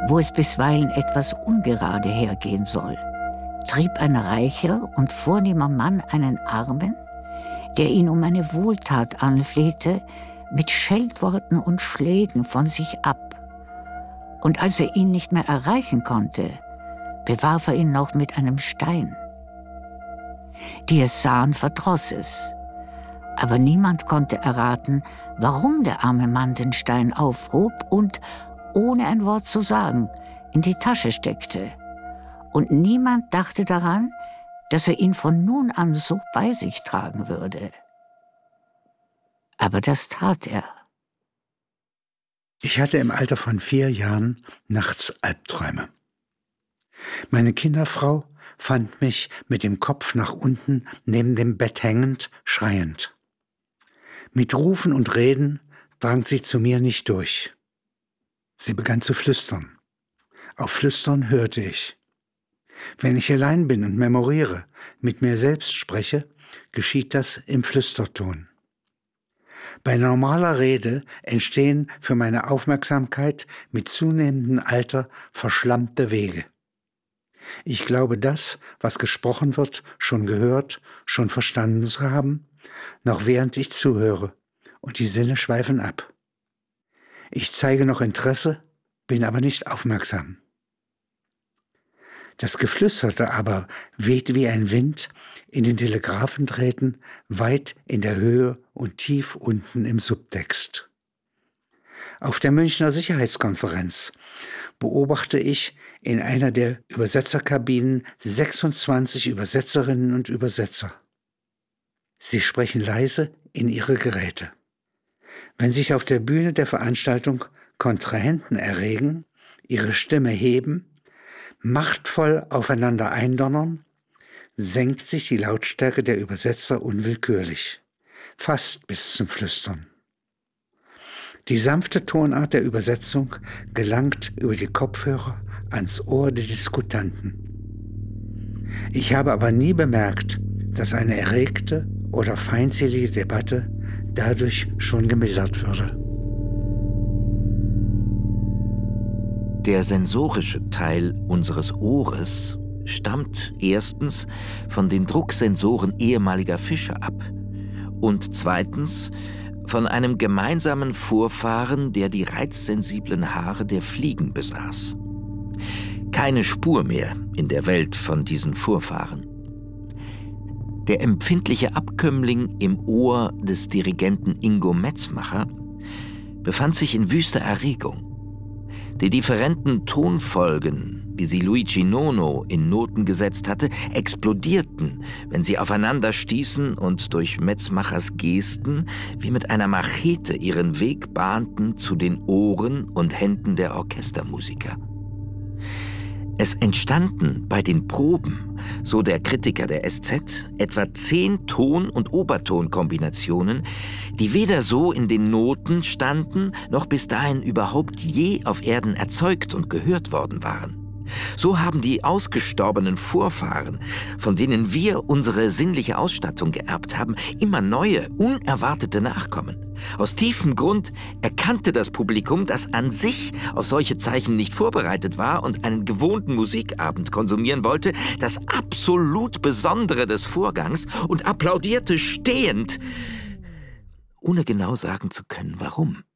wo es bisweilen etwas ungerade hergehen soll, trieb ein reicher und vornehmer Mann einen Armen, der ihn um eine Wohltat anflehte, mit Scheltworten und Schlägen von sich ab. Und als er ihn nicht mehr erreichen konnte, bewarf er ihn noch mit einem Stein. Die es sahen, verdross es. Aber niemand konnte erraten, warum der arme Mann den Stein aufhob und, ohne ein Wort zu sagen, in die Tasche steckte. Und niemand dachte daran, dass er ihn von nun an so bei sich tragen würde. Aber das tat er. Ich hatte im Alter von 4 Jahren nachts Albträume. Meine Kinderfrau fand mich mit dem Kopf nach unten neben dem Bett hängend, schreiend. Mit Rufen und Reden drang sie zu mir nicht durch. Sie begann zu flüstern. Auf Flüstern hörte ich. Wenn ich allein bin und memoriere, mit mir selbst spreche, geschieht das im Flüsterton. Bei normaler Rede entstehen für meine Aufmerksamkeit mit zunehmendem Alter verschlammte Wege. Ich glaube, das, was gesprochen wird, schon gehört, schon verstanden zu haben, noch während ich zuhöre, und die Sinne schweifen ab. Ich zeige noch Interesse, bin aber nicht aufmerksam. Das Geflüsterte aber weht wie ein Wind in den Telegraphendrähten, weit in der Höhe und tief unten im Subtext. Auf der Münchner Sicherheitskonferenz beobachte ich in einer der Übersetzerkabinen 26 Übersetzerinnen und Übersetzer. Sie sprechen leise in ihre Geräte. Wenn sich auf der Bühne der Veranstaltung Kontrahenten erregen, ihre Stimme heben, machtvoll aufeinander eindonnern, senkt sich die Lautstärke der Übersetzer unwillkürlich, fast bis zum Flüstern. Die sanfte Tonart der Übersetzung gelangt über die Kopfhörer ans Ohr der Diskutanten. Ich habe aber nie bemerkt, dass eine erregte oder feindselige Debatte dadurch schon gemildert würde. Der sensorische Teil unseres Ohres stammt erstens von den Drucksensoren ehemaliger Fische ab und zweitens von einem gemeinsamen Vorfahren, der die reizsensiblen Haare der Fliegen besaß. Keine Spur mehr in der Welt von diesen Vorfahren. Der empfindliche Abkömmling im Ohr des Dirigenten Ingo Metzmacher befand sich in wüster Erregung. Die differenten Tonfolgen, wie sie Luigi Nono in Noten gesetzt hatte, explodierten, wenn sie aufeinander stießen und durch Metzmachers Gesten wie mit einer Machete ihren Weg bahnten zu den Ohren und Händen der Orchestermusiker. Es entstanden bei den Proben, so der Kritiker der SZ, etwa 10 Ton- und Obertonkombinationen, die weder so in den Noten standen, noch bis dahin überhaupt je auf Erden erzeugt und gehört worden waren. So haben die ausgestorbenen Vorfahren, von denen wir unsere sinnliche Ausstattung geerbt haben, immer neue, unerwartete Nachkommen. Aus tiefem Grund erkannte das Publikum, das an sich auf solche Zeichen nicht vorbereitet war und einen gewohnten Musikabend konsumieren wollte, das absolut Besondere des Vorgangs und applaudierte stehend, ohne genau sagen zu können, warum.